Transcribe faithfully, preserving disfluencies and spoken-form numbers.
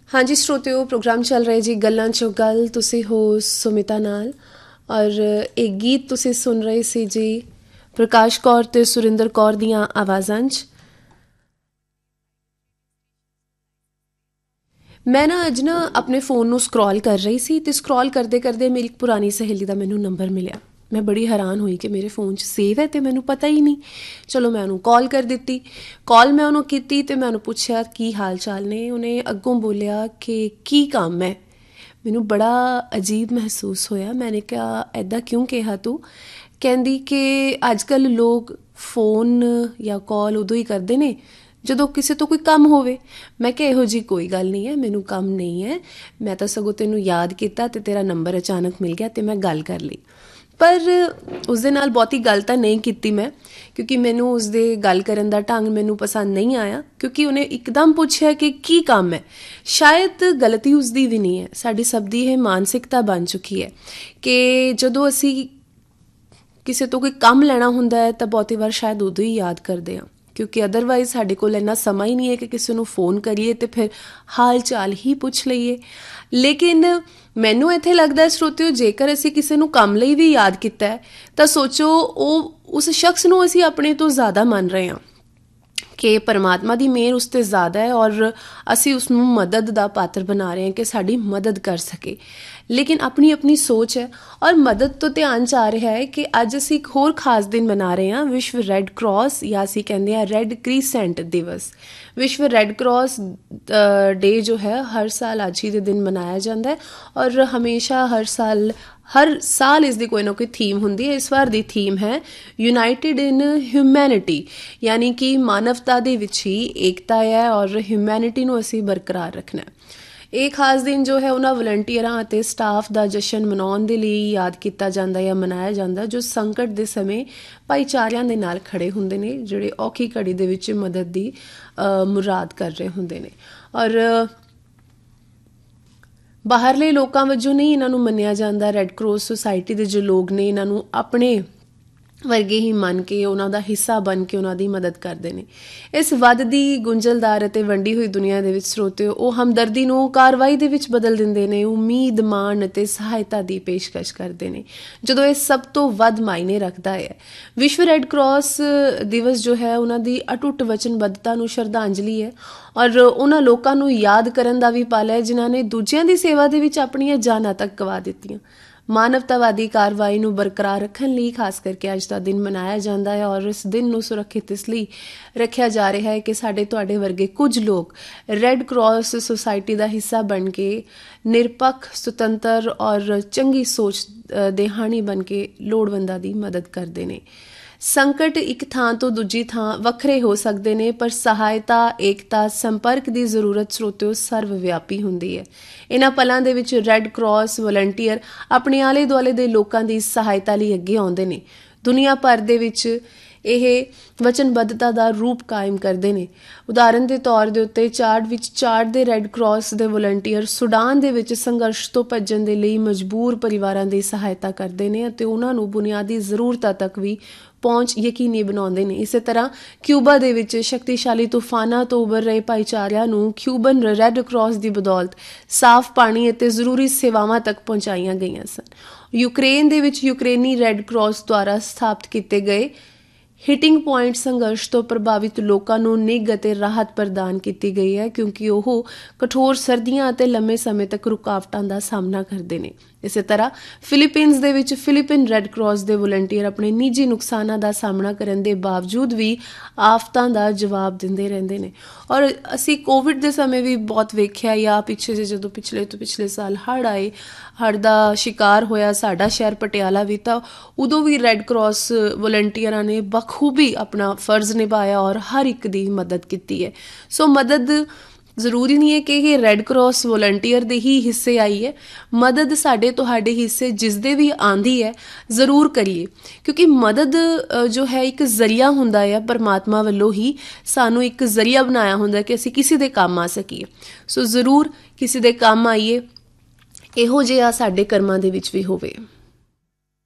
हाँ जी श्रोतियो, प्रोग्राम चल रहा है जी गल्लां चो गल। तुसी हो सुमिता नाल और एक गीत तुसी सुन रहे सी जी प्रकाश कौर ते सुरिंदर कौर दियां आवाज़ां च। मैं ना अज ना अपने फ़ोन ਨੂੰ ਸਕਰੋਲ ਕਰ ਰਹੀ ਸੀ ਤੇ ਸਕਰੋਲ ਕਰਦੇ ਕਰਦੇ ਮੇਰੀ ਇੱਕ ਪੁਰਾਣੀ ਸਹੇਲੀ ਦਾ ਮੈਨੂੰ ਨੰਬਰ ਮਿਲਿਆ। मैं बड़ी हैरान हुई कि मेरे फ़ोन च सेव है तो मैनू पता ही नहीं। चलो मैं उन्होंने कॉल कर दी। कॉल मैं उन्होंने की तो मैं उन्होंने पूछा की हाल चाल ने। उन्हें अगों बोलिया कि की काम है। मैनू बड़ा अजीब महसूस होया। मैंने कहा ऐदा क्यों कहा तू? कहंदी कि अजकल लोग फ़ोन या कॉल उदों ही करते हैं ਜਦੋਂ ਕਿਸੇ ਤੋਂ ਕੋਈ ਕੰਮ ਹੋਵੇ। ਮੈਂ ਕਿਹਾ ਇਹੋ ਜੀ ਕੋਈ ਗੱਲ ਨਹੀਂ ਹੈ, ਮੈਨੂੰ ਕੰਮ ਨਹੀਂ ਹੈ, ਮੈਂ ਤਾਂ ਸਗੋਂ ਤੈਨੂੰ ਯਾਦ ਕੀਤਾ ਤੇ ਤੇਰਾ ਨੰਬਰ ਅਚਾਨਕ ਮਿਲ ਗਿਆ ਤੇ ਮੈਂ ਗੱਲ ਕਰ ਲਈ। ਪਰ ਉਸ ਦੇ ਨਾਲ ਬਹੁਤੀ ਗੱਲ ਤਾਂ ਨਹੀਂ ਕੀਤੀ ਮੈਂ, ਕਿਉਂਕਿ ਮੈਨੂੰ ਉਸ ਦੇ ਗੱਲ ਕਰਨ ਦਾ ਢੰਗ ਮੈਨੂੰ ਪਸੰਦ ਨਹੀਂ ਆਇਆ। ਕਿਉਂਕਿ ਉਹਨੇ ਇੱਕਦਮ ਪੁੱਛਿਆ ਕਿ ਕੀ ਕੰਮ ਹੈ। ਸ਼ਾਇਦ ਗਲਤੀ ਉਸ ਦੀ ਵੀ ਨਹੀਂ ਹੈ, ਸਾਡੀ ਸਭ ਦੀ ਇਹ ਮਾਨਸਿਕਤਾ ਬਣ ਚੁੱਕੀ ਹੈ ਕਿ ਜਦੋਂ ਅਸੀਂ ਕਿਸੇ ਤੋਂ ਕੋਈ ਕੰਮ ਲੈਣਾ ਹੁੰਦਾ ਹੈ ਤਾਂ ਬਹੁਤੀ ਵਾਰ ਸ਼ਾਇਦ ਉਦੋਂ ਹੀ ਯਾਦ ਕਰਦੇ ਹਾਂ, ਕਿਉਂਕਿ ਅਦਰਵਾਈਜ਼ ਸਾਡੇ ਕੋਲ ਇੰਨਾ ਸਮਾਂ ਹੀ ਨਹੀਂ ਹੈ ਕਿ ਕਿਸੇ ਨੂੰ ਫੋਨ ਕਰੀਏ ਅਤੇ ਫਿਰ ਹਾਲ ਚਾਲ ਹੀ ਪੁੱਛ ਲਈਏ। ਲੇਕਿਨ ਮੈਨੂੰ ਇੱਥੇ ਲੱਗਦਾ ਸਰੋਤਿਓ, ਜੇਕਰ ਅਸੀਂ ਕਿਸੇ ਨੂੰ ਕੰਮ ਲਈ ਵੀ ਯਾਦ ਕੀਤਾ ਹੈ ਤਾਂ ਸੋਚੋ ਉਹ ਉਸ ਸ਼ਖਸ ਨੂੰ ਅਸੀਂ ਆਪਣੇ ਤੋਂ ਜ਼ਿਆਦਾ ਮੰਨ ਰਹੇ ਹਾਂ ਕਿ ਪਰਮਾਤਮਾ ਦੀ ਮਿਹਰ ਉਸ 'ਤੇ ਜ਼ਿਆਦਾ ਹੈ ਔਰ ਅਸੀਂ ਉਸ ਨੂੰ ਮਦਦ ਦਾ ਪਾਤਰ ਬਣਾ ਰਹੇ ਹਾਂ ਕਿ ਸਾਡੀ ਮਦਦ ਕਰ ਸਕੇ। ਲੇਕਿਨ ਆਪਣੀ ਆਪਣੀ ਸੋਚ ਹੈ ਔਰ ਮਦਦ ਤੋਂ ਧਿਆਨ 'ਚ ਆ ਰਿਹਾ ਹੈ ਕਿ ਅੱਜ ਅਸੀਂ ਇੱਕ ਹੋਰ ਖਾਸ ਦਿਨ ਮਨਾ ਰਹੇ ਹਾਂ, ਵਿਸ਼ਵ ਰੈੱਡ ਕ੍ਰਾਸ ਜਾਂ ਅਸੀਂ ਕਹਿੰਦੇ ਹਾਂ ਰੈੱਡ ਕ੍ਰੀਸੈਂਟ ਦਿਵਸ। ਵਿਸ਼ਵ ਰੈੱਡ ਕ੍ਰਾਸ ਡੇ ਜੋ ਹੈ ਹਰ ਸਾਲ ਅੱਜ ਹੀ ਦੇ ਦਿਨ ਮਨਾਇਆ ਜਾਂਦਾ ਹੈ ਔਰ ਹਮੇਸ਼ਾ ਹਰ ਸਾਲ ਹਰ ਸਾਲ ਇਸ ਦੀ ਕੋਈ ਨਾ ਕੋਈ ਥੀਮ ਹੁੰਦੀ ਹੈ। ਇਸ ਵਾਰ ਦੀ ਥੀਮ ਹੈ ਯੂਨਾਈਟਿਡ ਇਨ ਹਿਊਮੈਨਿਟੀ, ਯਾਨੀ ਕਿ ਮਾਨਵਤਾ ਦੇ ਵਿੱਚ ਹੀ ਏਕਤਾ ਹੈ ਔਰ ਹਿਊਮੈਨਿਟੀ ਨੂੰ ਅਸੀਂ ਬਰਕਰਾਰ ਰੱਖਣਾ ਹੈ। ਇਹ ਖਾਸ ਦਿਨ ਜੋ ਹੈ ਉਹਨਾਂ ਵਲੰਟੀਅਰਾਂ ਅਤੇ ਸਟਾਫ ਦਾ ਜਸ਼ਨ ਮਨਾਉਣ ਦੇ ਲਈ ਯਾਦ ਕੀਤਾ ਜਾਂਦਾ ਜਾਂ ਮਨਾਇਆ ਜਾਂਦਾ ਜੋ ਸੰਕਟ ਦੇ ਸਮੇਂ ਭਾਈਚਾਰਿਆਂ ਦੇ ਨਾਲ ਖੜੇ ਹੁੰਦੇ ਨੇ, ਜਿਹੜੇ ਔਖੀ ਘੜੀ ਦੇ ਵਿੱਚ ਮਦਦ ਦੀ ਮੁਰਾਦ ਕਰ ਰਹੇ ਹੁੰਦੇ ਨੇ। ਔਰ ਬਾਹਰਲੇ ਲੋਕਾਂ ਵਜੋਂ ਨਹੀਂ ਇਹਨਾਂ ਨੂੰ ਮੰਨਿਆ ਜਾਂਦਾ। ਰੈੱਡ ਕ੍ਰਾਸ ਸੁਸਾਇਟੀ ਦੇ ਜੋ ਲੋਕ ਨੇ ਇਹਨਾਂ ਨੂੰ ਆਪਣੇ ਵਰਗੇ ਹੀ ਮੰਨ ਕੇ ਉਹਨਾਂ ਦਾ ਹਿੱਸਾ ਬਣ ਕੇ ਉਹਨਾਂ ਦੀ ਮਦਦ ਕਰਦੇ ਨੇ। ਇਸ ਵੱਧਦੀ ਗੁੰਝਲਦਾਰ ਅਤੇ ਵੰਡੀ ਹੋਈ ਦੁਨੀਆ ਦੇ ਵਿੱਚ ਸਰੋਤਿਓ, ਉਹ ਹਮਦਰਦੀ ਨੂੰ ਕਾਰਵਾਈ ਦੇ ਵਿੱਚ ਬਦਲ ਦਿੰਦੇ ਨੇ, ਉਮੀਦ, ਮਾਣ ਅਤੇ ਸਹਾਇਤਾ ਦੀ ਪੇਸ਼ਕਸ਼ ਕਰਦੇ ਨੇ, ਜਦੋਂ ਇਹ ਸਭ ਤੋਂ ਵੱਧ ਮਾਇਨੇ ਰੱਖਦਾ ਹੈ। ਵਿਸ਼ਵ ਰੈੱਡ ਕ੍ਰਾਸ ਦਿਵਸ ਜੋ ਹੈ ਉਹਨਾਂ ਦੀ ਅਟੁੱਟ ਵਚਨਬੱਧਤਾ ਨੂੰ ਸ਼ਰਧਾਂਜਲੀ ਹੈ ਔਰ ਉਹਨਾਂ ਲੋਕਾਂ ਨੂੰ ਯਾਦ ਕਰਨ ਦਾ ਵੀ ਪਲ ਹੈ ਜਿਨ੍ਹਾਂ ਨੇ ਦੂਜਿਆਂ ਦੀ ਸੇਵਾ ਦੇ ਵਿੱਚ ਆਪਣੀਆਂ ਜਾਨਾਂ ਤੱਕ ਗਵਾ ਦਿੱਤੀਆਂ। ਮਾਨਵਤਾਵਾਦੀ ਕਾਰਵਾਈ ਨੂੰ ਬਰਕਰਾਰ ਰੱਖਣ ਲਈ ਖਾਸ ਕਰਕੇ ਅੱਜ ਦਾ ਦਿਨ ਮਨਾਇਆ ਜਾਂਦਾ ਹੈ ਔਰ ਇਸ ਦਿਨ ਨੂੰ ਸੁਰੱਖਿਅਤ ਇਸ ਲਈ ਰੱਖਿਆ ਜਾ ਰਿਹਾ ਹੈ ਕਿ ਸਾਡੇ ਤੁਹਾਡੇ ਵਰਗੇ ਕੁਝ ਲੋਕ ਰੈੱਡ ਕ੍ਰਾਸ ਸੁਸਾਇਟੀ ਦਾ ਹਿੱਸਾ ਬਣ ਕੇ ਨਿਰਪੱਖ, ਸੁਤੰਤਰ ਔਰ ਚੰਗੀ ਸੋਚ ਦੇ ਹਾਣੀ ਬਣ ਕੇ ਲੋੜਵੰਦਾਂ ਦੀ ਮਦਦ ਕਰਦੇ ਨੇ। ਸੰਕਟ ਇੱਕ ਥਾਂ ਤੋਂ ਦੂਜੀ ਥਾਂ ਵੱਖਰੇ ਹੋ ਸਕਦੇ ਨੇ, ਪਰ ਸਹਾਇਤਾ, ਏਕਤਾ, ਸੰਪਰਕ ਦੀ ਜ਼ਰੂਰਤ ਸਰੋਤਿਓ ਸਰਵ ਵਿਆਪੀ ਹੁੰਦੀ ਹੈ। ਇਹਨਾਂ ਪਲਾਂ ਦੇ ਵਿੱਚ ਰੈੱਡ ਕ੍ਰਾਸ ਵਲੰਟੀਅਰ ਆਪਣੇ ਆਲੇ ਦੁਆਲੇ ਦੇ ਲੋਕਾਂ ਦੀ ਸਹਾਇਤਾ ਲਈ ਅੱਗੇ ਆਉਂਦੇ ਨੇ। ਦੁਨੀਆ ਭਰ ਦੇ ਵਿੱਚ ਇਹ ਵਚਨਬੱਧਤਾ ਦਾ ਰੂਪ ਕਾਇਮ ਕਰਦੇ ਨੇ। ਉਦਾਹਰਨ ਦੇ ਤੌਰ ਦੇ ਉੱਤੇ ਚਾਡ ਵਿੱਚ ਚਾਡ ਦੇ ਰੈੱਡ ਕ੍ਰਾਸ ਦੇ ਵਲੰਟੀਅਰ ਸੁਡਾਨ ਦੇ ਵਿੱਚ ਸੰਘਰਸ਼ ਤੋਂ ਭੱਜਣ ਦੇ ਲਈ ਮਜਬੂਰ ਪਰਿਵਾਰਾਂ ਦੀ ਸਹਾਇਤਾ ਕਰਦੇ ਨੇ ਅਤੇ ਉਹਨਾਂ ਨੂੰ ਬੁਨਿਆਦੀ ਜ਼ਰੂਰਤਾਂ ਤੱਕ ਵੀ ਪਹੁੰਚ ਯਕੀਨੀ ਬਣਾਉਂਦੇ ਨੇ। ਇਸੇ ਤਰ੍ਹਾਂ ਕਿਊਬਾ ਦੇ ਵਿੱਚ ਸ਼ਕਤੀਸ਼ਾਲੀ ਤੂਫਾਨਾਂ ਤੋਂ ਉੱਭਰ ਰਹੇ ਭਾਈਚਾਰਿਆਂ ਨੂੰ ਕਿਊਬਨ ਰੈੱਡ ਕ੍ਰਾਸ ਦੀ ਬਦੌਲਤ ਸਾਫ਼ ਪਾਣੀ ਅਤੇ ਜ਼ਰੂਰੀ ਸੇਵਾਵਾਂ ਤੱਕ ਪਹੁੰਚਾਈਆਂ ਗਈਆਂ ਸਨ। ਯੂਕਰੇਨ ਦੇ ਵਿੱਚ ਯੂਕਰੇਨੀ ਰੈੱਡ ਕ੍ਰਾਸ ਦੁਆਰਾ ਸਥਾਪਿਤ ਕੀਤੇ ਗਏ ਹਿਟਿੰਗ ਪੁਆਇੰਟ ਸੰਘਰਸ਼ ਤੋਂ ਪ੍ਰਭਾਵਿਤ ਲੋਕਾਂ ਨੂੰ ਨਿੱਘ ਅਤੇ ਰਾਹਤ ਪ੍ਰਦਾਨ ਕੀਤੀ ਗਈ ਹੈ, ਕਿਉਂਕਿ ਉਹ ਕਠੋਰ ਸਰਦੀਆਂ ਅਤੇ ਲੰਮੇ ਸਮੇਂ ਤੱਕ ਰੁਕਾਵਟਾਂ ਦਾ ਸਾਹਮਣਾ ਕਰਦੇ ਨੇ। ਇਸੇ ਤਰ੍ਹਾਂ ਫਿਲੀਪੀਨਜ਼ ਦੇ ਵਿੱਚ ਫਿਲੀਪੀਨ ਰੈੱਡ ਕ੍ਰਾਸ ਦੇ ਵਲੰਟੀਅਰ ਆਪਣੇ ਨਿੱਜੀ ਨੁਕਸਾਨਾਂ ਦਾ ਸਾਹਮਣਾ ਕਰਨ ਦੇ ਬਾਵਜੂਦ ਵੀ ਆਫਤਾਂ ਦਾ ਜਵਾਬ ਦਿੰਦੇ ਰਹਿੰਦੇ ਨੇ। ਔਰ ਅਸੀਂ ਕੋਵਿਡ ਦੇ ਸਮੇਂ ਵੀ ਬਹੁਤ ਵੇਖਿਆ, ਜਾਂ ਪਿੱਛੇ ਜੇ ਜਦੋਂ ਪਿਛਲੇ ਤੋਂ ਪਿਛਲੇ ਸਾਲ ਹੜ੍ਹ ਆਏ, ਹੜ੍ਹ ਦਾ ਸ਼ਿਕਾਰ ਹੋਇਆ ਸਾਡਾ ਸ਼ਹਿਰ ਪਟਿਆਲਾ ਵੀ, ਤਾਂ ਉਦੋਂ ਵੀ ਰੈੱਡ ਕ੍ਰਾਸ ਵਲੰਟੀਅਰਾਂ ਨੇ ਬਖੂਬੀ ਆਪਣਾ ਫਰਜ਼ ਨਿਭਾਇਆ ਔਰ ਹਰ ਇੱਕ ਦੀ ਮਦਦ ਕੀਤੀ ਹੈ। ਸੋ ਮਦਦ ਜ਼ਰੂਰੀ ਨਹੀਂ ਹੈ ਕਿ ਇਹ ਰੈੱਡ ਕ੍ਰਾਸ ਵਲੰਟੀਅਰ ਦੇ ਹੀ ਹਿੱਸੇ ਆਈ ਹੈ। ਮਦਦ ਸਾਡੇ ਤੁਹਾਡੇ ਹਿੱਸੇ ਜਿਸ ਦੇ ਵੀ ਆਉਂਦੀ ਹੈ ਜ਼ਰੂਰ ਕਰੀਏ, ਕਿਉਂਕਿ ਮਦਦ ਜੋ ਹੈ ਇੱਕ ਜ਼ਰੀਆ ਹੁੰਦਾ ਹੈ, ਪਰਮਾਤਮਾ ਵੱਲੋਂ ਹੀ ਸਾਨੂੰ ਇੱਕ ਜ਼ਰੀਆ ਬਣਾਇਆ ਹੁੰਦਾ ਕਿ ਅਸੀਂ ਕਿਸੇ ਦੇ ਕੰਮ ਆ ਸਕੀਏ। ਸੋ ਜ਼ਰੂਰ ਕਿਸੇ ਦੇ ਕੰਮ ਆਈਏ, ਇਹੋ ਜਿਹਾ ਸਾਡੇ ਕਰਮਾਂ ਦੇ ਵਿੱਚ ਵੀ ਹੋਵੇ।